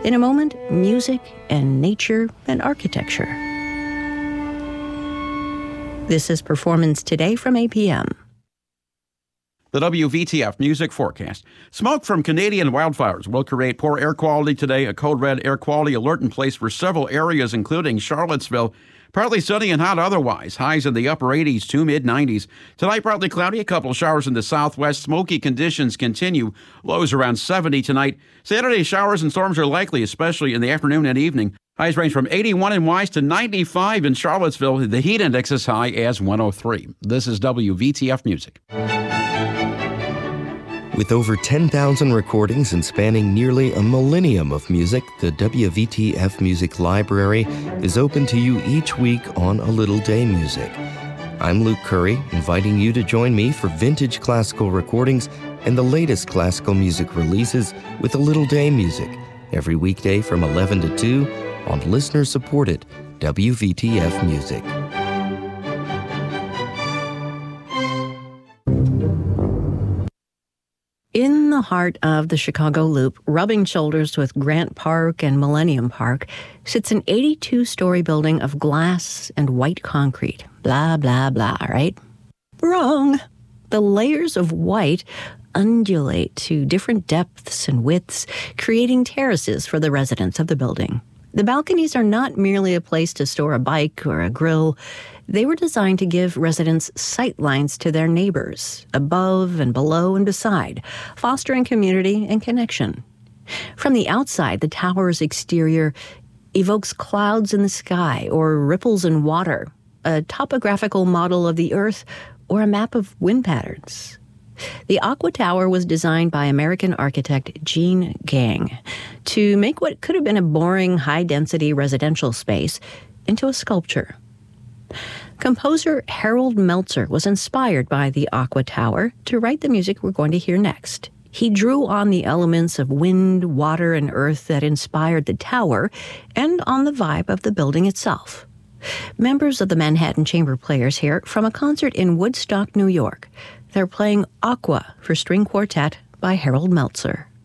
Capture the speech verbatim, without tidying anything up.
In a moment, music and nature and architecture. This is Performance Today from A P M. The W V T F Music Forecast. Smoke from Canadian wildfires will create poor air quality today. A code red air quality alert in place for several areas, including Charlottesville. Partly sunny and hot otherwise. Highs in the upper eighties to mid nineties. Tonight, partly cloudy. A couple of showers in the southwest. Smoky conditions continue. Lows around seventy tonight. Saturday, showers and storms are likely, especially in the afternoon and evening. Highs range from eighty-one in Wise to ninety-five in Charlottesville. The heat index is high as one oh three. This is W V T F Music. With over ten thousand recordings and spanning nearly a millennium of music, the W V T F Music Library is open to you each week on A Little Day Music. I'm Luke Curry, inviting you to join me for vintage classical recordings and the latest classical music releases with A Little Day Music, every weekday from eleven to two on listener-supported W V T F Music. In the heart of the Chicago Loop, rubbing shoulders with Grant Park and Millennium Park, sits an eighty-two-story building of glass and white concrete. Blah, blah, blah, right? Wrong. The layers of white undulate to different depths and widths, creating terraces for the residents of the building. The balconies are not merely a place to store a bike or a grill. They were designed to give residents sight lines to their neighbors, above and below and beside, fostering community and connection. From the outside, the tower's exterior evokes clouds in the sky or ripples in water, a topographical model of the earth, or a map of wind patterns. The Aqua Tower was designed by American architect Gene Gang to make what could have been a boring, high-density residential space into a sculpture. Composer Harold Meltzer was inspired by the Aqua Tower to write the music we're going to hear next. He drew on the elements of wind, water, and earth that inspired the tower and on the vibe of the building itself. Members of the Manhattan Chamber Players here from a concert in Woodstock, New York. They're playing Aqua for String Quartet by Harold Meltzer.